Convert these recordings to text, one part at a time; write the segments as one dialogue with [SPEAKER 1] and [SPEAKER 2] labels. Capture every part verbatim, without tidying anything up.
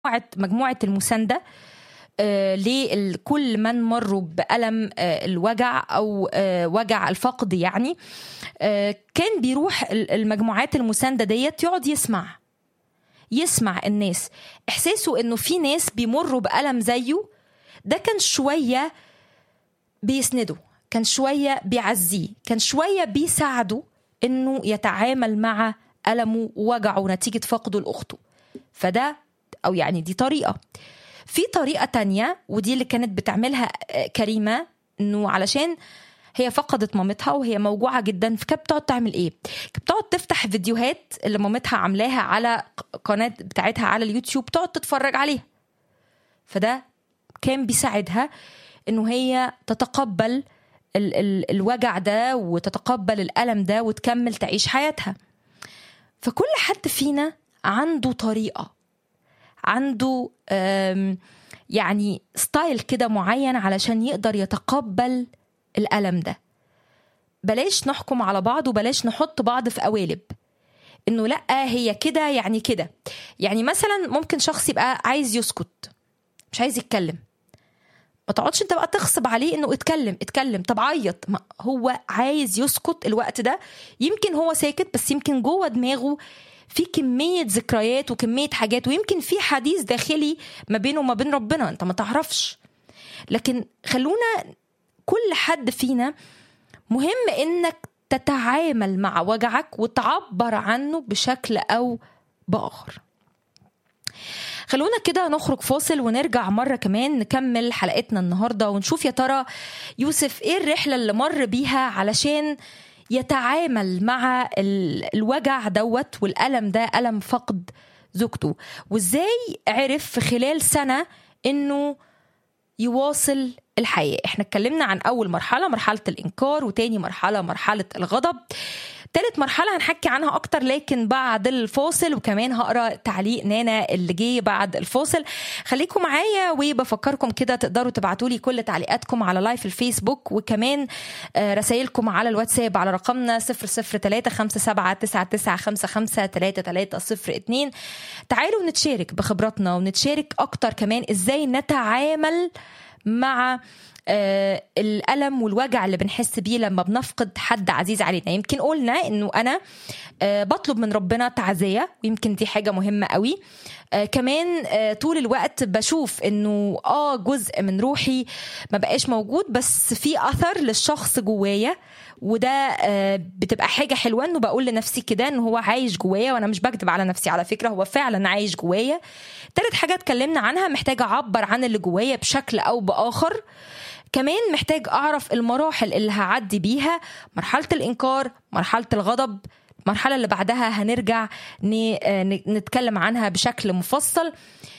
[SPEAKER 1] مجموعة المساندة آه، لكل من مروا بألم آه، الوجع أو آه، وجع الفقد. يعني آه، كان بيروح المجموعات المساندة ديت يقعد يسمع يسمع الناس، إحساسه إنه في ناس بيمروا بألم زيه. ده كان شوية بيسنده، كان شوية بيعزيه، كان شوية بيساعده إنه يتعامل مع ألمه ووجعه نتيجة فقده لأخته. فده أو يعني دي طريقة. في طريقة تانية ودي اللي كانت بتعملها كريمة، إنه علشان هي فقدت مامتها وهي موجوعة جدا، فكانت بتقعد تعمل إيه؟ كانت بتقعد تفتح فيديوهات اللي مامتها عاملاها على قناة بتاعتها على اليوتيوب، تقعد تتفرج عليها. فده كان بيساعدها إنه هي تتقبل ال- ال- الوجع ده وتتقبل الألم ده وتكمل تعيش حياتها. فكل حد فينا عنده طريقة، عنده يعني ستايل كده معين علشان يقدر يتقبل الألم ده. بلاش نحكم على بعض وبلاش نحط بعض في قوالب إنه لأ هي كده يعني كده. يعني مثلا ممكن شخص يبقى عايز يسكت، مش عايز يتكلم، ما تقعدش انت بقى تغصب عليه انه اتكلم اتكلم طب عيط. ما هو عايز يسكت الوقت ده، يمكن هو ساكت بس يمكن جوه دماغه في كمية ذكريات وكمية حاجات، ويمكن في حديث داخلي ما بينه وما بين ربنا انت ما تعرفش. لكن خلونا كل حد فينا مهم انك تتعامل مع وجعك وتعبر عنه بشكل او بآخر. خلونا كده نخرج فاصل ونرجع مرة كمان نكمل حلقتنا النهاردة ونشوف يا ترى يوسف ايه الرحلة اللي مر بيها علشان يتعامل مع الوجع دوت والألم ده، ألم فقد زوجته، وازاي عرف في خلال سنة انه يواصل الحياة. احنا اتكلمنا عن اول مرحلة، مرحلة الانكار، وتاني مرحلة مرحلة الغضب، تالت مرحلة هنحكي عنها أكتر لكن بعد الفاصل، وكمان هقرأ تعليق نانا اللي جاي بعد الفاصل. خليكم معايا وبفكركم كده تقدروا تبعتولي كل تعليقاتكم على لايف الفيسبوك، وكمان رسائلكم على الواتساب على رقمنا صفر صفر تلاتة خمسة سبعة تسعة تسعة خمسة خمسة تلاتة تلاتة صفر اتنين. تعالوا نتشارك بخبراتنا ونتشارك أكتر كمان إزاي نتعامل مع آه الألم والوجع اللي بنحس بيه لما بنفقد حد عزيز علينا. يمكن قلنا إنه أنا آه بطلب من ربنا تعزية، ويمكن دي حاجة مهمة قوي. آه كمان آه طول الوقت بشوف إنه آه جزء من روحي ما بقاش موجود، بس في أثر للشخص جوايا، وده آه بتبقى حاجة حلوة إنه بقول لنفسي كده إنه هو عايش جوايا، وأنا مش بكذب على نفسي على فكرة، هو فعلا عايش جوايا. تالت حاجة اتكلمنا عنها، محتاجة أعبر عن اللي جوايا بشكل أو بآخر. كمان محتاج أعرف المراحل اللي هعدي بيها، مرحلة الإنكار، مرحلة الغضب، المرحلة اللي بعدها هنرجع نتكلم عنها بشكل مفصل.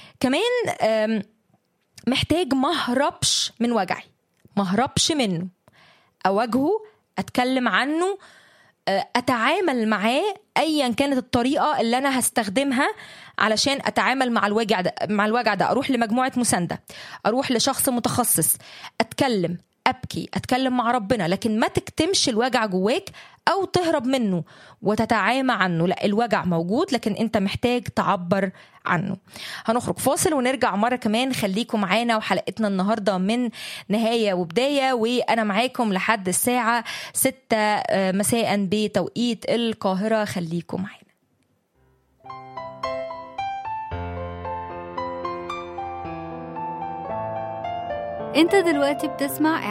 [SPEAKER 1] كمان محتاج مهربش من وجعي، مهربش منه، أواجهه، أتكلم عنه، أتعامل معاه أيا كانت الطريقة اللي أنا هستخدمها علشان أتعامل مع الوجع ده. مع الوجع ده أروح لمجموعة مساندة، أروح لشخص متخصص، أتكلم، أبكي، أتكلم مع ربنا، لكن ما تكتمش الوجع جواك أو تهرب منه وتتعامى عنه. لا، الوجع موجود لكن أنت محتاج تعبر عنه. هنخرج فاصل ونرجع مرة كمان. خليكم معانا، وحلقتنا النهاردة من نهاية وبداية، وأنا معاكم لحد الساعة ستة مساء بتوقيت القاهرة. خليكم معانا.
[SPEAKER 2] انت دلوقتي بتسمع